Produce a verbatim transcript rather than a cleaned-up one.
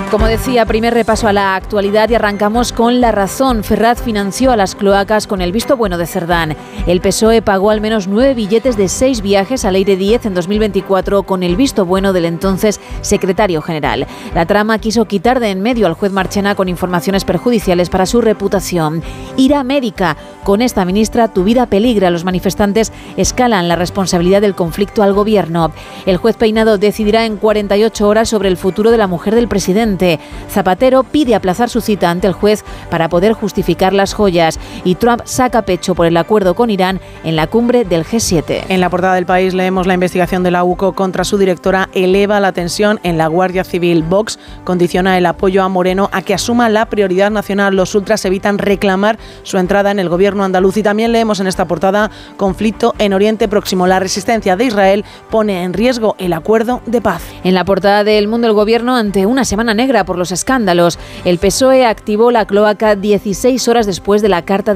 Como decía, primer repaso a la actualidad y arrancamos con La Razón. Ferraz financió a las cloacas con el visto bueno de Cerdán. El P S O E pagó al menos nueve billetes de seis viajes a Leire Díez en dos mil veinticuatro con el visto bueno del entonces secretario general. La trama quiso quitar de en medio al juez Marchena con informaciones perjudiciales para su reputación. Ir a América. Con esta ministra, tu vida peligra. Los manifestantes escalan la responsabilidad del conflicto al gobierno. El juez Peinado decidirá en cuarenta y ocho horas sobre el futuro de la mujer del presidente. Zapatero pide aplazar su cita ante el juez para poder justificar las joyas y Trump saca pecho por el acuerdo con Irán en la cumbre del G siete. En la portada del País leemos: la investigación de la U C O contra su directora eleva la tensión en la Guardia Civil. Vox condiciona el apoyo a Moreno a que asuma la prioridad nacional. Los ultras evitan reclamar su entrada en el gobierno andaluz. Y también leemos en esta portada: conflicto en Oriente Próximo. La resistencia de Israel pone en riesgo el acuerdo de paz. En la portada del Mundo, el gobierno ante una semana negra por los escándalos. El P S O E activó la cloaca dieciséis horas después de la carta